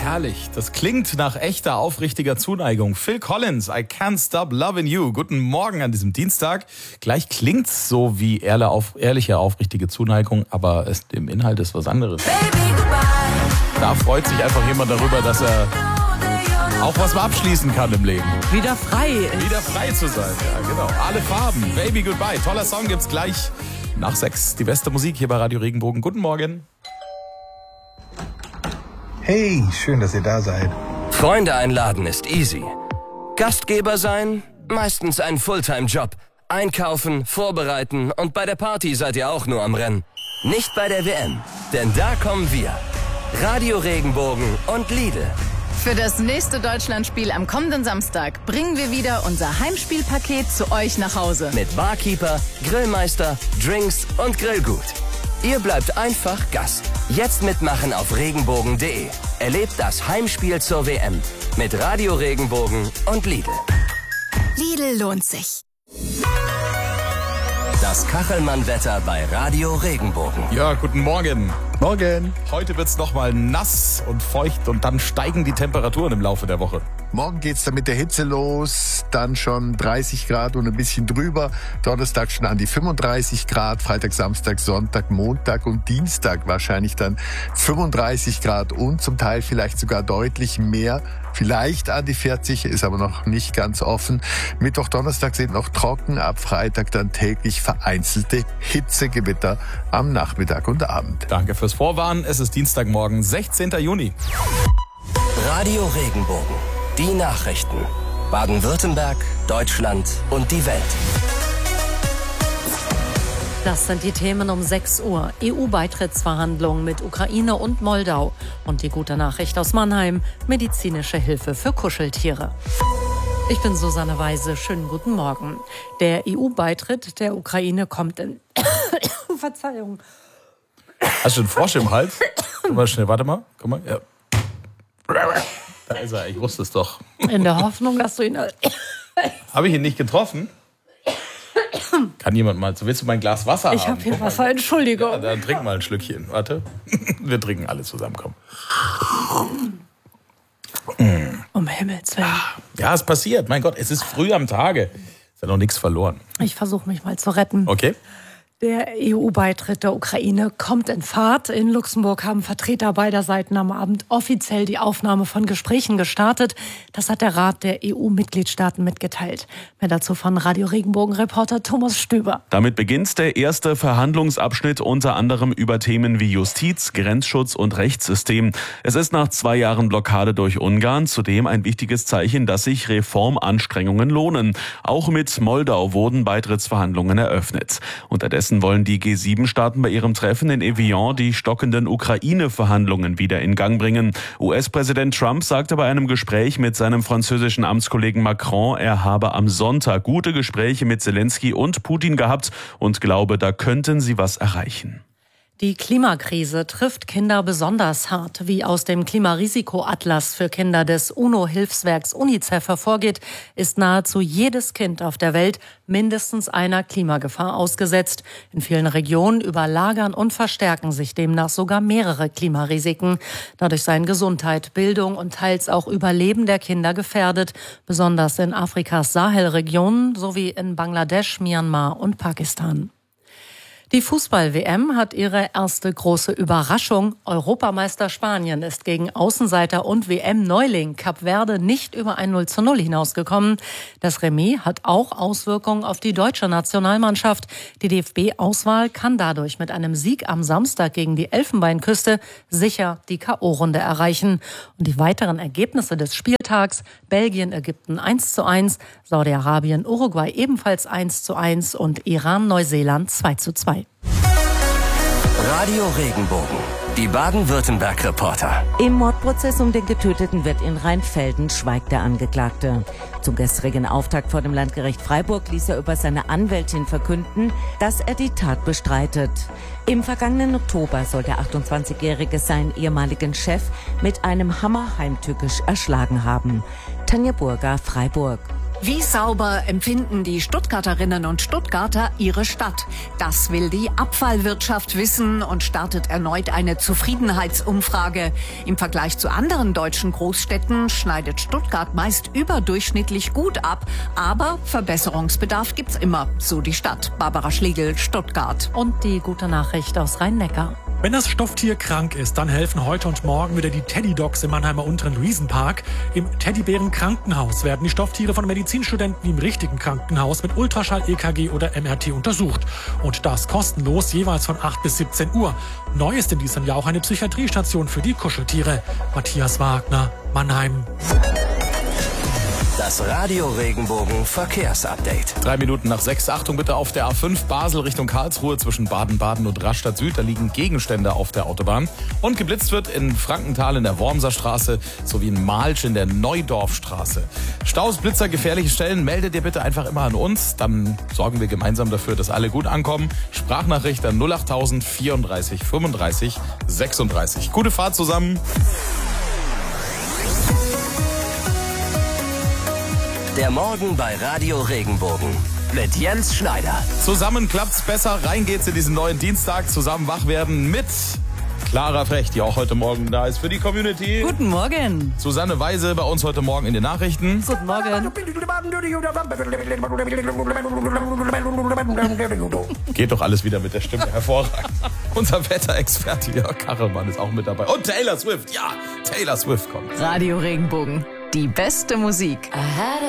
herrlich. Das klingt nach echter, aufrichtiger Zuneigung. Phil Collins, I Can't Stop Loving You. Guten Morgen an diesem Dienstag. Gleich klingt's so wie ehrliche, aufrichtige Zuneigung, aber im Inhalt ist was anderes. Da freut sich einfach jemand darüber, dass er auch was mal abschließen kann im Leben. Wieder frei ist. Wieder frei zu sein, ja genau. Alle Farben, Baby Goodbye. Toller Song gibt's gleich nach 6. Die beste Musik hier bei Radio Regenbogen. Guten Morgen. Hey, schön, dass ihr da seid. Freunde einladen ist easy. Gastgeber sein, meistens ein Fulltime-Job. Einkaufen, vorbereiten und bei der Party seid ihr auch nur am Rennen. Nicht bei der WM, denn da kommen wir. Radio Regenbogen und Lidl. Für das nächste Deutschlandspiel am kommenden Samstag bringen wir wieder unser Heimspielpaket zu euch nach Hause. Mit Barkeeper, Grillmeister, Drinks und Grillgut. Ihr bleibt einfach Gast. Jetzt mitmachen auf regenbogen.de. Erlebt das Heimspiel zur WM mit Radio Regenbogen und Lidl. Lidl lohnt sich. Das Kachelmann-Wetter bei Radio Regenbogen. Ja, guten Morgen. Morgen. Heute wird's nochmal nass und feucht und dann steigen die Temperaturen im Laufe der Woche. Morgen geht's dann mit der Hitze los, dann schon 30 Grad und ein bisschen drüber. Donnerstag schon an die 35 Grad, Freitag, Samstag, Sonntag, Montag und Dienstag wahrscheinlich dann 35 Grad und zum Teil vielleicht sogar deutlich mehr. Vielleicht an die 40, ist aber noch nicht ganz offen. Mittwoch, Donnerstag sind noch trocken, ab Freitag dann täglich vereinzelte Hitzegewitter am Nachmittag und Abend. Danke fürs Vorwarnen. Es ist Dienstagmorgen, 16. Juni. Radio Regenbogen. Die Nachrichten. Baden-Württemberg, Deutschland und die Welt. Das sind die Themen um 6 Uhr. EU-Beitrittsverhandlungen mit Ukraine und Moldau. Und die gute Nachricht aus Mannheim. Medizinische Hilfe für Kuscheltiere. Ich bin Susanne Weise. Schönen guten Morgen. Der EU-Beitritt der Ukraine kommt in... Verzeihung. Hast du einen Frosch im Hals? Guck mal schnell, warte mal. Guck mal. Ja. Da ist er, ich wusste es doch. In der Hoffnung, dass du ihn... Habe ich ihn nicht getroffen? Kann jemand mal... Willst du mein Glas Wasser haben? Ich habe hier Wasser, Entschuldigung. Ja, dann trink mal ein Schlückchen. Warte. Wir trinken alle zusammen, komm. Um Himmels Willen. Ja, es passiert. Mein Gott, es ist früh am Tage. Ist ja noch nichts verloren. Ich versuche mich mal zu retten. Okay. Der EU-Beitritt der Ukraine kommt in Fahrt. In Luxemburg haben Vertreter beider Seiten am Abend offiziell die Aufnahme von Gesprächen gestartet. Das hat der Rat der EU-Mitgliedstaaten mitgeteilt. Mehr dazu von Radio Regenbogen-Reporter Thomas Stöber. Damit beginnt der erste Verhandlungsabschnitt, unter anderem über Themen wie Justiz, Grenzschutz und Rechtssystem. Es ist nach 2 Jahren Blockade durch Ungarn zudem ein wichtiges Zeichen, dass sich Reformanstrengungen lohnen. Auch mit Moldau wurden Beitrittsverhandlungen eröffnet. Unterdessen wollen die G7-Staaten bei ihrem Treffen in Evian die stockenden Ukraine-Verhandlungen wieder in Gang bringen. US-Präsident Trump sagte bei einem Gespräch mit seinem französischen Amtskollegen Macron, er habe am Sonntag gute Gespräche mit Zelensky und Putin gehabt und glaube, da könnten sie was erreichen. Die Klimakrise trifft Kinder besonders hart. Wie aus dem Klimarisikoatlas für Kinder des UNO-Hilfswerks UNICEF hervorgeht, ist nahezu jedes Kind auf der Welt mindestens einer Klimagefahr ausgesetzt. In vielen Regionen überlagern und verstärken sich demnach sogar mehrere Klimarisiken. Dadurch seien Gesundheit, Bildung und teils auch Überleben der Kinder gefährdet, besonders in Afrikas Sahelregionen sowie in Bangladesch, Myanmar und Pakistan. Die Fußball-WM hat ihre erste große Überraschung. Europameister Spanien ist gegen Außenseiter und WM-Neuling Kap Verde nicht über ein 0:0 hinausgekommen. Das Remis hat auch Auswirkungen auf die deutsche Nationalmannschaft. Die DFB-Auswahl kann dadurch mit einem Sieg am Samstag gegen die Elfenbeinküste sicher die K.O.-Runde erreichen. Und die weiteren Ergebnisse des Spieltags: Belgien, Ägypten 1:1, Saudi-Arabien, Uruguay ebenfalls 1:1 und Iran, Neuseeland 2:2. Radio Regenbogen. Die Baden-Württemberg-Reporter. Im Mordprozess um den Getöteten wird in Rheinfelden schweigt der Angeklagte. Zum gestrigen Auftakt vor dem Landgericht Freiburg ließ er über seine Anwältin verkünden, dass er die Tat bestreitet. Im vergangenen Oktober soll der 28-Jährige seinen ehemaligen Chef mit einem Hammer heimtückisch erschlagen haben. Tanja Burger, Freiburg. Wie sauber empfinden die Stuttgarterinnen und Stuttgarter ihre Stadt? Das will die Abfallwirtschaft wissen und startet erneut eine Zufriedenheitsumfrage. Im Vergleich zu anderen deutschen Großstädten schneidet Stuttgart meist überdurchschnittlich gut ab. Aber Verbesserungsbedarf gibt's immer, so die Stadt. Barbara Schlegel, Stuttgart. Und die gute Nachricht aus Rhein-Neckar. Wenn das Stofftier krank ist, dann helfen heute und morgen wieder die Teddy-Dogs im Mannheimer Unteren Luisenpark. Im Teddybären-Krankenhaus werden die Stofftiere von Medizinstudenten im richtigen Krankenhaus mit Ultraschall, EKG oder MRT untersucht. Und das kostenlos, jeweils von 8 bis 17 Uhr. Neu ist in diesem Jahr auch eine Psychiatriestation für die Kuscheltiere. Matthias Wagner, Mannheim. Das Radio Regenbogen Verkehrsupdate. 3 Minuten nach 6. Achtung bitte auf der A5 Basel Richtung Karlsruhe zwischen Baden-Baden und Rastatt Süd. Da liegen Gegenstände auf der Autobahn. Und geblitzt wird in Frankenthal in der Wormser Straße sowie in Malsch in der Neudorfstraße. Staus, Blitzer, gefährliche Stellen, meldet ihr bitte einfach immer an uns. Dann sorgen wir gemeinsam dafür, dass alle gut ankommen. Sprachnachricht an 08000 34 35 36. Gute Fahrt zusammen. Der Morgen bei Radio Regenbogen mit Jens Schneider. Zusammen klappt's besser. Rein geht's in diesen neuen Dienstag. Zusammen wach werden mit Clara Frecht, die auch heute Morgen da ist für die Community. Guten Morgen. Susanne Weise bei uns heute Morgen in den Nachrichten. Guten Morgen. Geht doch alles wieder mit der Stimme hervorragend. Unser Wetterexperte Jörg Kachelmann ist auch mit dabei. Und Taylor Swift. Ja, Taylor Swift kommt. Radio Regenbogen. Die beste Musik. I had a